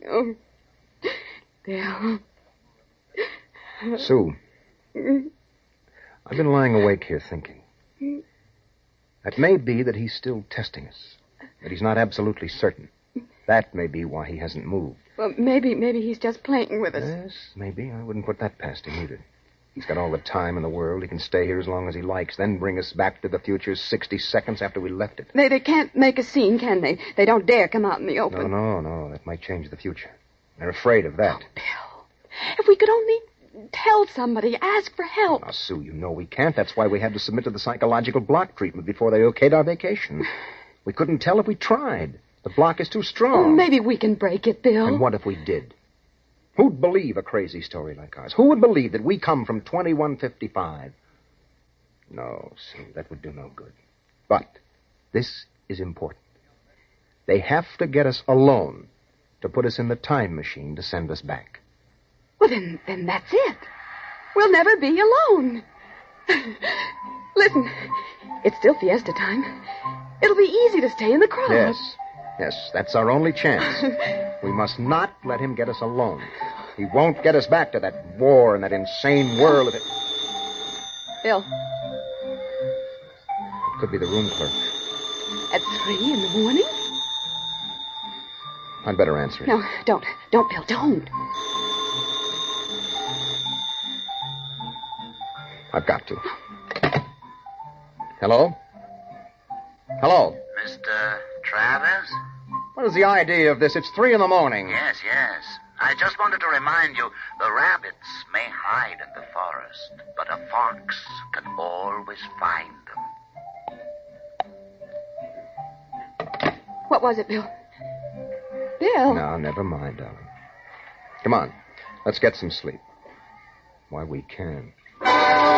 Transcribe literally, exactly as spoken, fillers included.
Oh, Bill. Sue, I've been lying awake here thinking. It may be that he's still testing us, that he's not absolutely certain. That may be why he hasn't moved. Well, maybe, maybe he's just playing with us. Yes, maybe. I wouldn't put that past him either. He's got all the time in the world. He can stay here as long as he likes, then bring us back to the future sixty seconds after we left it. They they can't make a scene, can they? They don't dare come out in the open. No, no, no. That might change the future. They're afraid of that. Oh, Bill, if we could only tell somebody, ask for help. Now, Sue, you know we can't. That's why we had to submit to the psychological block treatment before they okayed our vacation. We couldn't tell if we tried. The block is too strong. Oh, maybe we can break it, Bill. And what if we did? Who'd believe a crazy story like ours? Who would believe that we come from twenty-one fifty-five? No, Sue, that would do no good. But this is important. They have to get us alone to put us in the time machine to send us back. Well, then, then that's it. We'll never be alone. Listen, it's still fiesta time. It'll be easy to stay in the crowd. Yes, yes, that's our only chance. We must not let him get us alone. He won't get us back to that war and that insane whirl of it. Bill. It could be the room clerk. At three in the morning? I'd better answer it. No, don't. Don't, Bill, don't. I've got to. Hello? Hello? Mister Travers? What is the idea of this? It's three in the morning. Yes, yes. I just wanted to remind you, the rabbits may hide in the forest, but a fox can always find them. What was it, Bill? Bill? No, never mind, darling. Come on. Let's get some sleep. Why, we can.